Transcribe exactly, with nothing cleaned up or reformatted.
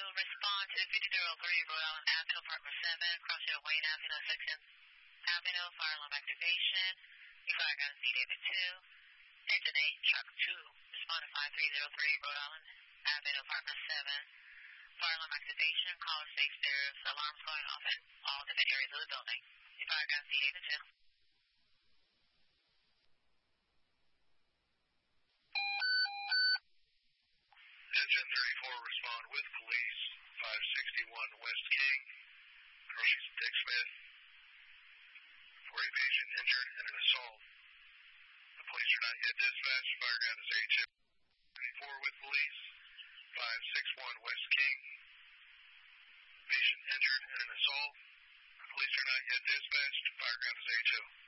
respond to fifty oh three Rhode Island Avenue, Apartment seven, crossing Wayne Avenue, Section Avenue, fire alarm activation. You fire gun C David two. Engine eight, truck two, respond to five three oh three Rhode Island Avenue, Apartment seven. Fire alarm activation, caller safe there's alarms going off in all different areas of the building. You fire gun C David two. Engine thirty-four, respond with police, five sixty-one West King, crossing Dick Smith, for a patient injured in an assault. The police are not yet dispatched. Fire gun is A two. thirty-four with police, five sixty-one West King, patient injured in an assault. The police are not yet dispatched. Fire gun is A two.